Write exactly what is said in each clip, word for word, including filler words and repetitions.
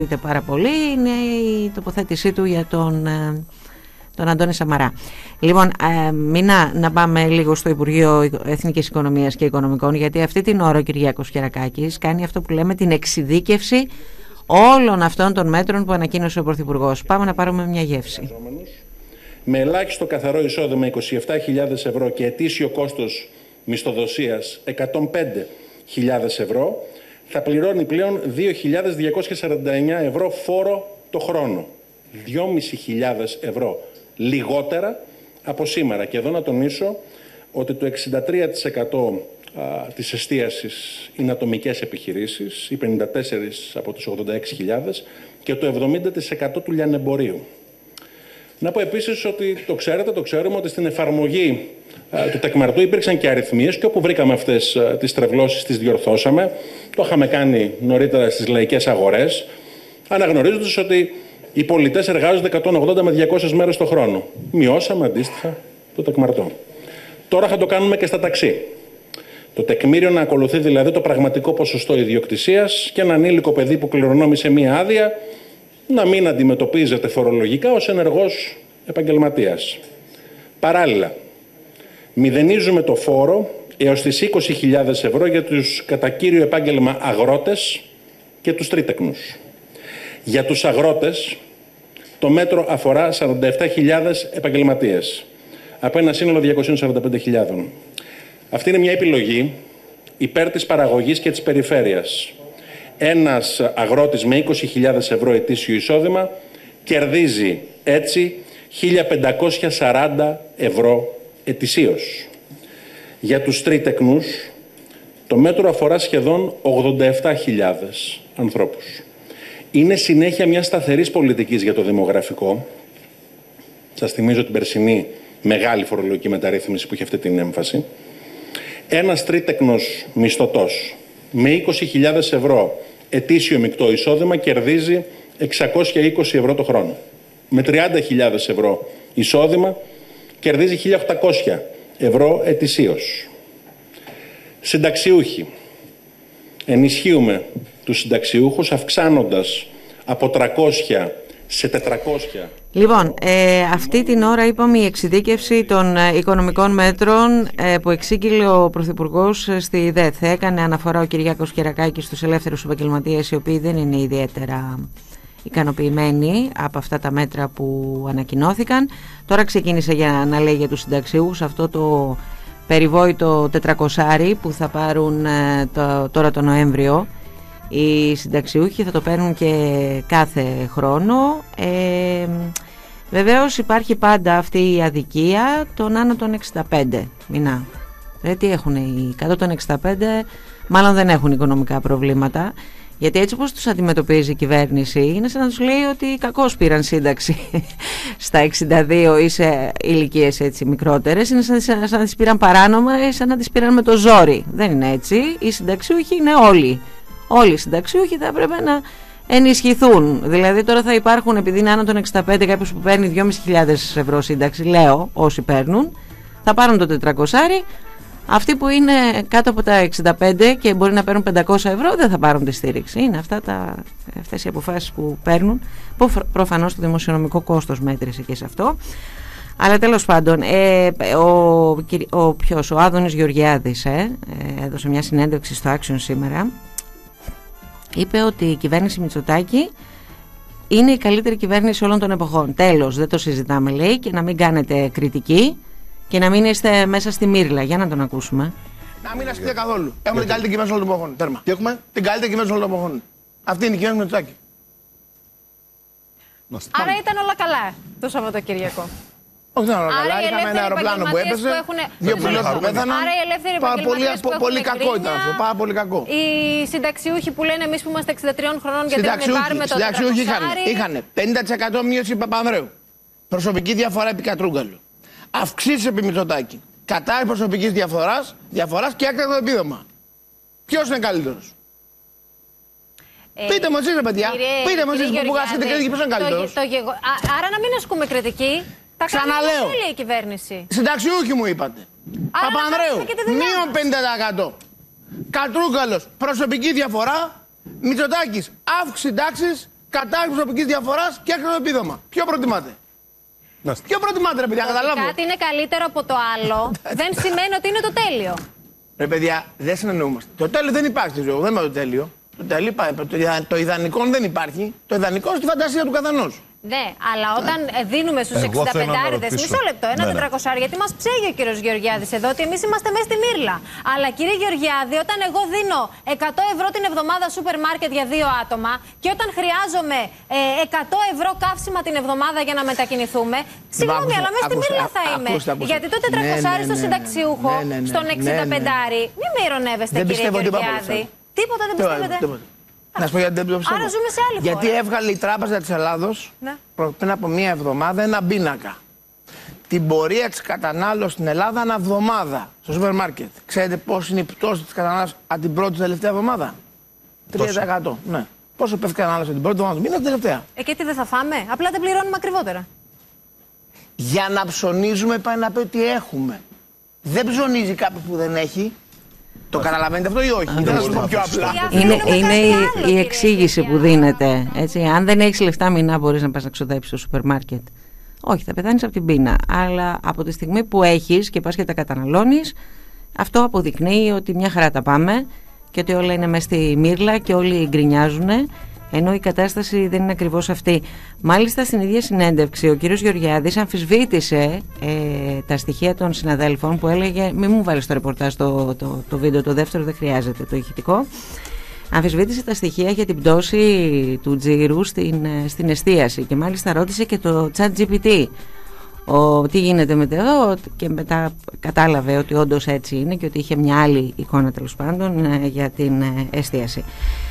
πάρα πολύ είναι η τοποθέτησή του για τον, τον Αντώνη Σαμαρά. Λοιπόν, ε, Μινά, να πάμε λίγο στο Υπουργείο Εθνικής Οικονομίας και Οικονομικών, γιατί αυτή την ώρα ο Κυριάκος Κερακάκης κάνει αυτό που λέμε την εξειδίκευση όλων αυτών των μέτρων που ανακοίνωσε ο Πρωθυπουργός. Πάμε να πάρουμε μια γεύση. Με ελάχιστο καθαρό εισόδημα είκοσι επτά χιλιάδες ευρώ και ετήσιο κόστος μισθοδοσίας εκατόν πέντε χιλιάδες ευρώ, θα πληρώνει πλέον δύο χιλιάδες διακόσια σαράντα εννέα ευρώ φόρο το χρόνο. δυόμισι χιλιάδες ευρώ λιγότερα από σήμερα. Και εδώ να τονίσω ότι το εξήντα τρία τοις εκατό α, της εστίασης είναι ατομικές επιχειρήσεις, οι πενήντα τέσσερα από τους ογδόντα έξι χιλιάδες και το εβδομήντα τοις εκατό του λιανεμπορίου. Να πω επίσης ότι το ξέρετε, το ξέρουμε ότι στην εφαρμογή α, του τεκμαρτού υπήρξαν και αριθμίες και όπου βρήκαμε αυτές α, τις τρευλώσεις τις διορθώσαμε. Το είχαμε κάνει νωρίτερα στις λαϊκές αγορές, αναγνωρίζοντας ότι οι πολιτές εργάζονται εκατόν ογδόντα με διακόσιες μέρες το χρόνο. Μειώσαμε αντίστοιχα το τεκμαρτό. Τώρα θα το κάνουμε και στα ταξί. Το τεκμήριο να ακολουθεί δηλαδή το πραγματικό ποσοστό ιδιοκτησίας και ένα ανήλικο παιδί που κληρονόμησε μία άδεια να μην αντιμετωπίζεται φορολογικά ως ενεργός επαγγελματίας. Παράλληλα, μηδενίζουμε το φόρο έως τις είκοσι χιλιάδες ευρώ για τους κατά κύριο επάγγελμα αγρότες και τους τρίτεκνους. Για τους αγρότες το μέτρο αφορά σαράντα επτά χιλιάδες επαγγελματίες από ένα σύνολο διακόσιες σαράντα πέντε χιλιάδες. Αυτή είναι μια επιλογή υπέρ της παραγωγής και της περιφέρειας. Ένας αγρότης με είκοσι χιλιάδες ευρώ ετήσιο εισόδημα κερδίζει έτσι χίλια πεντακόσια σαράντα ευρώ ετησίως. Για τους τρίτεκνους το μέτρο αφορά σχεδόν ογδόντα επτά χιλιάδες ανθρώπους. Είναι συνέχεια μια σταθερής πολιτικής για το δημογραφικό. Σας θυμίζω την περσινή μεγάλη φορολογική μεταρρύθμιση που είχε αυτή την έμφαση. Ένας τρίτεκνος μισθωτός με είκοσι χιλιάδες ευρώ ετήσιο μεικτό εισόδημα κερδίζει εξακόσια είκοσι ευρώ το χρόνο. Με τριάντα χιλιάδες ευρώ εισόδημα κερδίζει χίλια οκτακόσια ευρώ ετησίως. Συνταξιούχοι. Ενισχύουμε τους συνταξιούχους αυξάνοντας από τριακόσια σε τετρακόσια. Λοιπόν, ε, αυτή την ώρα είπαμε η εξειδίκευση των ε, οικονομικών μέτρων ε, που εξήγηλε ο Πρωθυπουργός στη ΔΕΘ. Έκανε αναφορά ο Κυριάκος Κερακάκης στους ελεύθερους επαγγελματίες, οι οποίοι δεν είναι ιδιαίτερα ικανοποιημένοι από αυτά τα μέτρα που ανακοινώθηκαν. Τώρα ξεκίνησε για να λέει για τους συνταξιούχους αυτό το περιβόητο τετρακοσάρι που θα πάρουν ε, το, τώρα το Νοέμβριο. Οι συνταξιούχοι θα το παίρνουν και κάθε χρόνο. Ε, βεβαίως υπάρχει πάντα αυτή η αδικία των άνω των εξήντα πέντε. Μηνά. Ε, τι έχουν οι κάτω των εξήντα πέντε, μάλλον δεν έχουν οικονομικά προβλήματα. Γιατί έτσι όπως τους αντιμετωπίζει η κυβέρνηση είναι σαν να τους λέει ότι κακώς πήραν σύνταξη στα εξήντα δύο ή σε ηλικίες έτσι μικρότερες. Είναι σαν, σαν να τις πήραν παράνομα ή σαν να τις πήραν με το ζόρι. Δεν είναι έτσι. Οι συνταξιούχοι είναι όλοι. Όλοι οι συνταξιούχοι θα έπρεπε να ενισχυθούν. Δηλαδή τώρα θα υπάρχουν, επειδή είναι άνω των εξήντα πέντε, κάποιος που παίρνει δυόμισι χιλιάδες ευρώ σύνταξη, λέω όσοι παίρνουν, θα πάρουν το τετρακόσάρι. Αυτοί που είναι κάτω από τα εξήντα πέντε και μπορεί να παίρνουν πεντακόσια ευρώ δεν θα πάρουν τη στήριξη. Είναι αυτά τα, αυτές οι αποφάσεις που παίρνουν, που προφανώς το δημοσιονομικό κόστος μέτρησε και σε αυτό. Αλλά τέλος πάντων, ε, ο, ο, ποιος, ο Άδωνης Γεωργιάδης ε, ε, έδωσε μια συνέντευξη στο Action σήμερα. Είπε ότι η κυβέρνηση Μητσοτάκη είναι η καλύτερη κυβέρνηση όλων των εποχών. Τέλος, δεν το συζητάμε, λέει, και να μην κάνετε κριτική και να μην είστε μέσα στη μύρλα. Για να τον ακούσουμε. Να μην ασκείτε καθόλου. Έχουμε την καλύτερη κυβέρνηση όλων των εποχών. Τέρμα. Τι έχουμε? Την καλύτερη κυβέρνηση όλων των εποχών. Αυτή είναι η κυβέρνηση Μητσοτάκη. Άρα ήταν όλα καλά το Σαββατοκύριακο. Όχι, δεν όλα καλά. Είχαμε ένα αεροπλάνο που έπεσε. Έχουν... Δύο πιλότοι που πέθαναν. Άρα οι ελεύθεροι επαγγελματίες που έχουν πολύ κακό ήταν αυτό. Πάρα πολύ κακό. Οι συνταξιούχοι που λένε εμείς που είμαστε εξήντα τριών χρονών γιατί δεν πάρουμε το συνταξιούχοι είχαν πενήντα τοις εκατό μείωση Παπανδρέου. Προσωπική διαφορά επί Κατρούγκαλου. Αυξήσεις επί Μητσοτάκη. Κατά προσωπικής διαφοράς, διαφοράς και έκτακτο επίδομα. Ποιος είναι καλύτερος? Ε, Πείτε μου εσείς, ρε παιδιά. Πείτε μου εσείς που ασκείτε κριτική, ποιος είναι καλύτερος? Άρα να μην ασκούμε κριτική. Τα Ξαναλέω. η κυβέρνηση. Συνταξιούχοι μου είπατε. Παπανδρέου, μείον πενήντα τοις εκατό. Κατρούγκαλος, προσωπική διαφορά. Μητσοτάκης, αύξηση τάξης. κατάργηση προσωπικής διαφοράς και έκτακτο επίδομα. Ποιο προτιμάτε? Ποιο προτιμάτε, ρε παιδιά, καταλάβω. Κάτι είναι καλύτερο από το άλλο δεν σημαίνει ότι είναι το τέλειο. Ρε παιδιά, δεν συνεννοούμαστε. Το τέλειο δεν υπάρχει στη ζωή, δεν είναι το τέλειο. Το, τέλειο, το, το ιδανικό δεν υπάρχει. Το ιδανικό είναι στη φαντασία του καθενός. Ναι, αλλά όταν δίνουμε στους εξήντα πέντε, μισό λεπτό, ένα τετρακόσια, γιατί μας ψέγει ο κύριος Γεωργιάδης εδώ ότι εμείς είμαστε μέσα στη μύρλα. Αλλά κύριε Γεωργιάδη, όταν εγώ δίνω εκατό ευρώ την εβδομάδα σούπερ μάρκετ για δύο άτομα και όταν χρειάζομαι ε, εκατό ευρώ καύσιμα την εβδομάδα για να μετακινηθούμε, συγγνώμη, αλλά μέσα στη μύρλα θα είμαι. Ακούστε, ακούστε. Γιατί το τετρακόσια στο συνταξιούχο, στον εξήντα πέντε, μην με ειρωνεύεστε, κύριε Γεωργιάδη. Τίποτα δεν πιστεύετε? Να σου πω γιατί δεν το πιστεύω. Άρα ζούμε σε άλλη γιατί χώρα. έβγαλε η Τράπεζα της Ελλάδος, ναι, πριν από μία εβδομάδα ένα πίνακα. Την πορεία της κατανάλωσης στην Ελλάδα ανά εβδομάδα στο σούπερ μάρκετ. Ξέρετε πώς είναι η πτώση της κατανάλωσης από την πρώτη τελευταία εβδομάδα? τρία τοις εκατό. Ναι. Πόσο πέφτει η κατανάλωση την πρώτη εβδομάδα του μήνα, την τελευταία? Ε, και τι δεν θα φάμε? Απλά δεν πληρώνουμε ακριβότερα. Για να ψωνίζουμε πάει να πει ότι έχουμε. Δεν ψωνίζει κάποιος που δεν έχει. Το καταλαβαίνετε αυτό ή όχι? Δεν θα σου πω πιο απλά. Είναι, είναι η, η εξήγηση που δίνεται. Έτσι. Αν δεν έχεις λεφτά μηνά, μπορείς να πας να ξοδέψεις στο σούπερ μάρκετ. Όχι, θα πεθάνεις από την πείνα. Αλλά από τη στιγμή που έχεις και πας και τα καταναλώνεις, αυτό αποδεικνύει ότι μια χαρά τα πάμε και ότι όλα είναι μέσα στη μύρλα και όλοι γκρινιάζουν. Ενώ η κατάσταση δεν είναι ακριβώς αυτή. Μάλιστα στην ίδια συνέντευξη ο κύριος Γεωργιάδης αμφισβήτησε ε, τα στοιχεία των συναδέλφων που έλεγε μην μου βάλεις το ρεπορτάζ το, το, το βίντεο, το δεύτερο δεν χρειάζεται, το ηχητικό. Αμφισβήτησε τα στοιχεία για την πτώση του τζίρου στην, στην εστίαση και μάλιστα ρώτησε και το ChatGPT ο, τι γίνεται με εδώ και μετά κατάλαβε ότι όντως έτσι είναι και ότι είχε μια άλλη εικόνα τέλος πάντων ε, για την ε, εστίαση.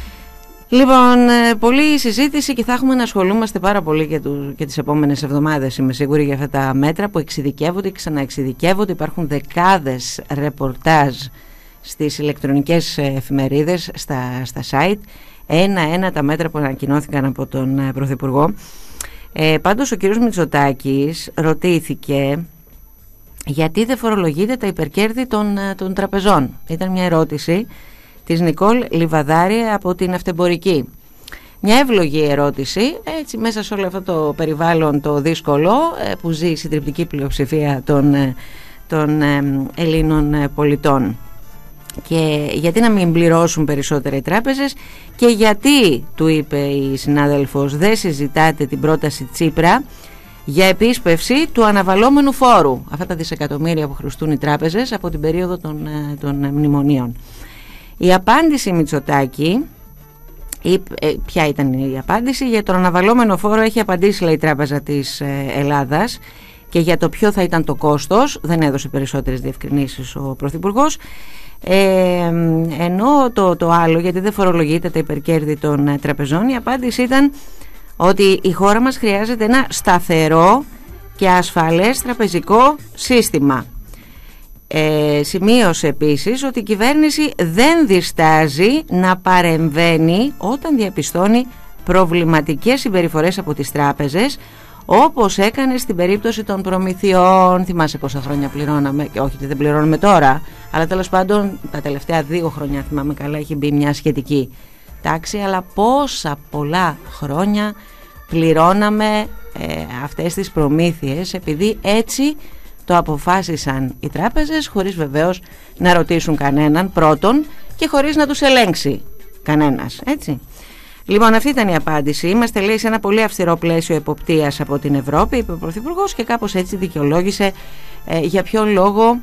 Λοιπόν, πολλή συζήτηση και θα έχουμε να ασχολούμαστε πάρα πολύ και, του, και τις επόμενες εβδομάδες, είμαι σίγουρη, για αυτά τα μέτρα που εξειδικεύονται και ξαναεξειδικεύονται. Υπάρχουν δεκάδες ρεπορτάζ στις ηλεκτρονικές εφημερίδες, στα, στα site, ένα-ένα τα μέτρα που ανακοινώθηκαν από τον Πρωθυπουργό. Ε, πάντως ο κύριος Μητσοτάκης ρωτήθηκε γιατί δεν φορολογείται τα υπερκέρδη των, των τραπεζών. Ήταν μια ερώτηση της Νικόλ Λιβαδάρη από την Αυτεμπορική. Μια εύλογη ερώτηση, έτσι μέσα σε όλο αυτό το περιβάλλον το δύσκολο που ζει η συντριπτική πλειοψηφία των, των Ελλήνων πολιτών. Και γιατί να μην πληρώσουν περισσότερα οι τράπεζες και γιατί, του είπε η συνάδελφος, δεν συζητάτε την πρόταση Τσίπρα για επίσπευση του αναβαλώμενου φόρου, αυτά τα δισεκατομμύρια που χρωστούν οι τράπεζες από την περίοδο των, των μνημονίων. Η απάντηση Μητσοτάκη, η, ε, ποια ήταν η απάντηση? Για τον αναβαλώμενο φόρο έχει απαντήσει, λέει, η Τράπεζα της ε, Ελλάδας, και για το ποιο θα ήταν το κόστος δεν έδωσε περισσότερες διευκρινήσεις ο Πρωθυπουργός. Ε, ενώ το, το άλλο, γιατί δεν φορολογείται τα υπερκέρδη των ε, τραπεζών, η απάντηση ήταν ότι η χώρα μας χρειάζεται ένα σταθερό και ασφαλές τραπεζικό σύστημα. Ε, σημείωσε επίσης ότι η κυβέρνηση δεν διστάζει να παρεμβαίνει όταν διαπιστώνει προβληματικές συμπεριφορές από τις τράπεζες, όπως έκανε στην περίπτωση των προμηθειών. Θυμάσαι πόσα χρόνια πληρώναμε, και όχι ότι δεν πληρώνουμε τώρα, αλλά τέλος πάντων τα τελευταία δύο χρόνια, θυμάμαι καλά, έχει μπει μια σχετική τάξη, αλλά πόσα πολλά χρόνια πληρώναμε ε, αυτές τις προμήθειες, επειδή έτσι το αποφάσισαν οι τράπεζες, χωρίς βεβαίως να ρωτήσουν κανέναν πρώτον και χωρίς να τους ελέγξει κανένας, έτσι. Λοιπόν, αυτή ήταν η απάντηση. Είμαστε, λέει, σε ένα πολύ αυστηρό πλαίσιο εποπτείας από την Ευρώπη, είπε ο Πρωθυπουργός, και κάπως έτσι δικαιολόγησε ε, για ποιο λόγο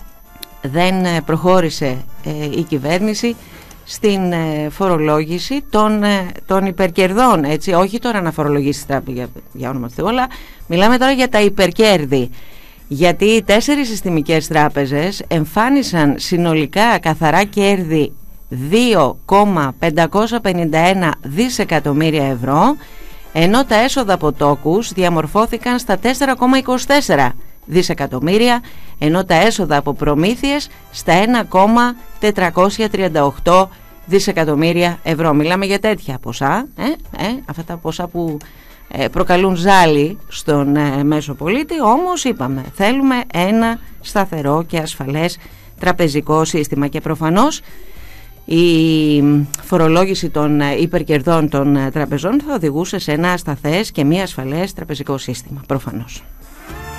δεν προχώρησε ε, η κυβέρνηση στην ε, φορολόγηση των, ε, των υπερκερδών, έτσι, όχι τώρα να φορολογήσει τα, για, για όνομα του Θεού, αλλά μιλάμε τώρα για τα υπερκέρδη. Γιατί οι τέσσερις συστημικές τράπεζες εμφάνισαν συνολικά καθαρά κέρδη δύο κόμμα πεντακόσια πενήντα ένα δισεκατομμύρια ευρώ, ενώ τα έσοδα από τόκους διαμορφώθηκαν στα τέσσερα κόμμα είκοσι τέσσερα δισεκατομμύρια, ενώ τα έσοδα από προμήθειες στα ένα κόμμα τετρακόσια τριάντα οκτώ δισεκατομμύρια ευρώ. Μιλάμε για τέτοια ποσά, ε, ε, αυτά τα ποσά που ε, προκαλούν ζάλι στον ε, μέσο πολίτη. Όμως είπαμε, θέλουμε ένα σταθερό και ασφαλές τραπεζικό σύστημα, και προφανώς η φορολόγηση των υπερκερδών των τραπεζών θα οδηγούσε σε ένα ασταθές και μη ασφαλές τραπεζικό σύστημα, προφανώς.